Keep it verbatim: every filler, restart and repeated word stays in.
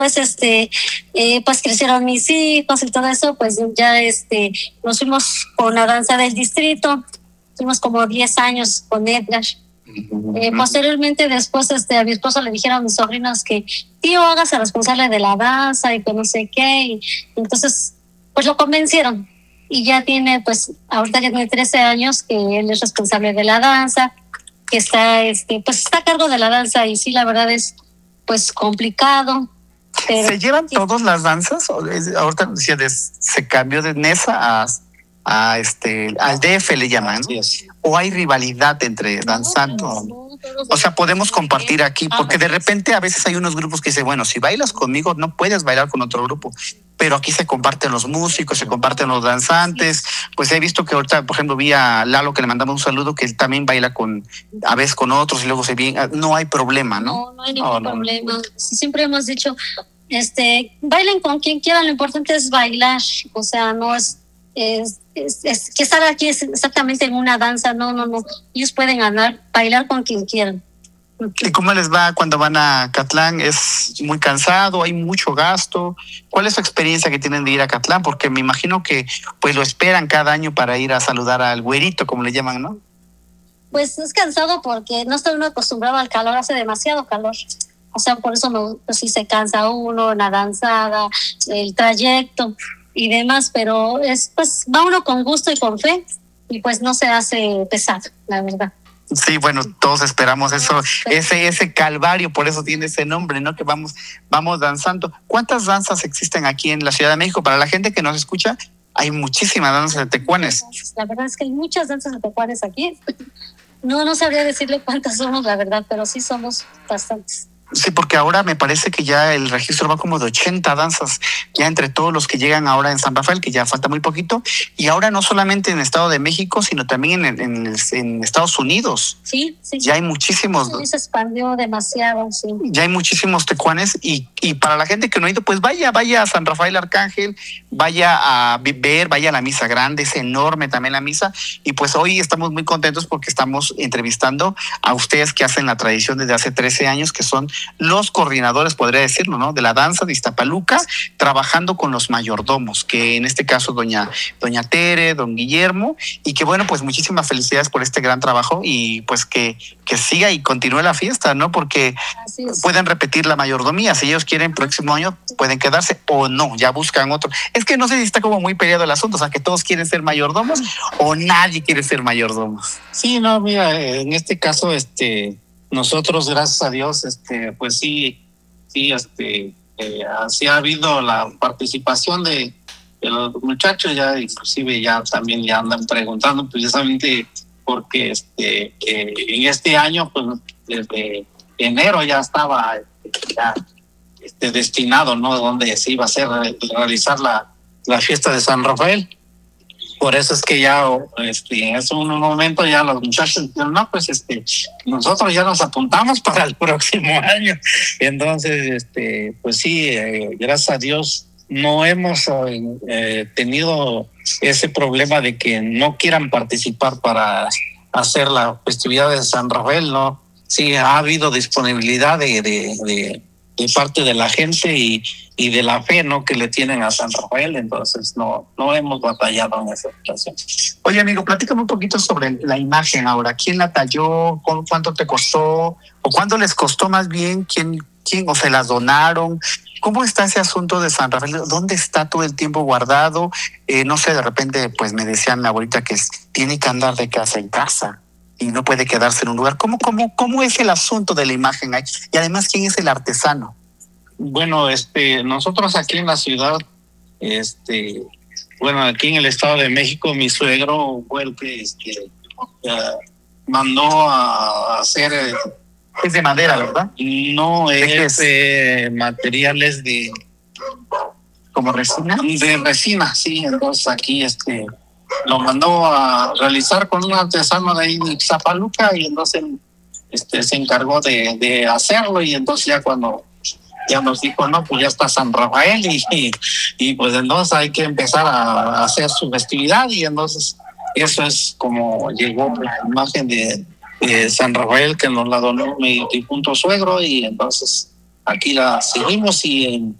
pues este eh, pues crecieron mis hijos y todo eso, pues ya este nos fuimos con la danza del distrito, fuimos como diez años con Edgar. Eh, posteriormente después este a mi esposo le dijeron a mis sobrinos que tío, hágase responsable de la danza y que no sé qué, y entonces pues lo convencieron y ya tiene, pues ahorita ya tiene trece años que él es responsable de la danza, que está este pues está a cargo de la danza, y sí, la verdad es pues complicado. Pero ¿se llevan sí. todas las danzas? Ahorita se cambió de Nesa a, a este al D F le llaman, ¿no? ¿O hay rivalidad entre danzantes? No, o sea, podemos compartir aquí, porque de repente a veces hay unos grupos que dicen, bueno, si bailas conmigo no puedes bailar con otro grupo, pero aquí se comparten los músicos, se comparten los danzantes. Pues he visto que ahorita, por ejemplo, vi a Lalo, que le mandamos un saludo, que él también baila con, a veces con otros y luego se viene, no hay problema, ¿no? No, no hay ningún no, problema. No. Siempre hemos dicho, este, bailen con quien quieran, lo importante es bailar, o sea, no es Es, es, es que estar aquí es exactamente en una danza, no, no, no, ellos pueden ganar, bailar con quien quieran. ¿Y cómo les va cuando van a Catlán? ¿Es muy cansado? ¿Hay mucho gasto? ¿Cuál es su experiencia que tienen de ir a Catlán? Porque me imagino que pues lo esperan cada año para ir a saludar al güerito, como le llaman, ¿no? Pues es cansado porque no está uno acostumbrado al calor, hace demasiado calor. O sea, por eso no, pues sí se cansa uno, la danzada, el trayecto y demás, pero es pues va uno con gusto y con fe y pues no se hace pesado, la verdad. Sí, bueno, todos esperamos eso, ese ese calvario, por eso tiene ese nombre, ¿no? Que vamos vamos danzando. ¿Cuántas danzas existen aquí en la Ciudad de México? Para la gente que nos escucha, hay muchísimas danzas de tecuanes. La verdad es que hay muchas danzas de tecuanes aquí. No, no sabría decirle cuántas somos, la verdad, pero sí somos bastantes. Sí, porque ahora me parece que ya el registro va como de ochenta danzas, ya entre todos los que llegan ahora en San Rafael, que ya falta muy poquito, y ahora no solamente en el Estado de México, sino también en, en, en Estados Unidos. Sí, sí. Ya hay muchísimos. Sí, se expandió demasiado, sí. Ya hay muchísimos tecuanes, y, y para la gente que no ha ido, pues vaya, vaya a San Rafael Arcángel, vaya a ver, vaya a la misa grande, es enorme también la misa, y pues hoy estamos muy contentos porque estamos entrevistando a ustedes que hacen la tradición desde hace trece años, que son los coordinadores, podría decirlo, ¿no? De la danza de Iztapaluca, trabajando con los mayordomos, que en este caso doña, doña Tere, don Guillermo, y que bueno, pues muchísimas felicidades por este gran trabajo y pues que, que siga y continúe la fiesta, ¿no? Porque pueden repetir la mayordomía, si ellos quieren próximo año pueden quedarse o no, ya buscan otro. Es que no sé si está como muy peleado el asunto, o sea, que todos quieren ser mayordomos o nadie quiere ser mayordomos. Sí, no, mira, en este caso, este... nosotros, gracias a Dios, este, pues sí, sí, este, eh, sí ha habido la participación de, de los muchachos, ya inclusive ya también ya andan preguntando precisamente porque este, eh, en este año, pues desde enero ya estaba este, ya, este, destinado, ¿no? Donde se iba a hacer, realizar la, la fiesta de San Rafael. Por eso es que ya este, en ese momento ya los muchachos dijeron, no, pues este, nosotros ya nos apuntamos para el próximo año. Entonces, este, pues sí, eh, gracias a Dios no hemos eh, tenido ese problema de que no quieran participar para hacer la festividad de San Rafael, ¿no? Sí, ha habido disponibilidad de, de, de, de parte de la gente y y de la fe, ¿no? Que le tienen a San Rafael, entonces no, no hemos batallado en esa situación. Oye, amigo, platícame un poquito sobre la imagen ahora. ¿Quién la talló? ¿Cuánto te costó? ¿O cuánto les costó más bien? ¿Quién, quién o se las donaron? ¿Cómo está ese asunto de San Rafael? ¿Dónde está todo el tiempo guardado? Eh, no sé, de repente, pues me decían ahorita que es, tiene que andar de casa en casa y no puede quedarse en un lugar. ¿Cómo, cómo, cómo es el asunto de la imagen ahí? Y además, ¿quién es el artesano? Bueno, este, nosotros aquí en la ciudad, este, bueno, aquí en el Estado de México, mi suegro fue el que este, uh, mandó a hacer. Eh, es de madera, ¿verdad? No, es eh, materiales de. ¿Como resina? De resina, sí. Entonces aquí, este, lo mandó a realizar con un artesano de ahí de Iztapaluca y entonces, este, se encargó de, de hacerlo y entonces ya cuando ya nos dijo, no, pues ya está San Rafael y, y, y pues entonces hay que empezar a hacer su festividad y entonces eso es como llegó la imagen de, de San Rafael que nos la donó mi difunto suegro y entonces aquí la seguimos y en